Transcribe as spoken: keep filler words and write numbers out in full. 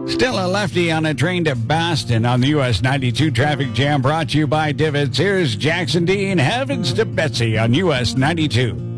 Still a lefty on a train to Boston on the U S ninety-two traffic jam brought to you by Divots. Here's Jackson Dean, Heavens to Betsy on U S ninety-two.